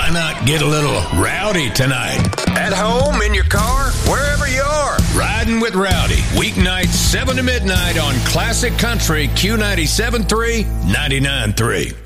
Why not get a little rowdy tonight? At home, in your car, wherever you are. Riding with Rowdy, weeknights 7 to midnight on Classic Country Q97.3, 99.3.